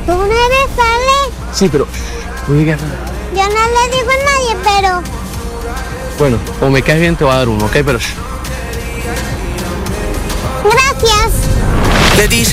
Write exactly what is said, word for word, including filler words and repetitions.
¿Tú no eres Ale? Sí, pero... Oye, ¿qué? Yo no le digo a nadie, pero... Bueno, o me caes bien te voy a dar uno, ¿ok? Pero... Gracias. Le dice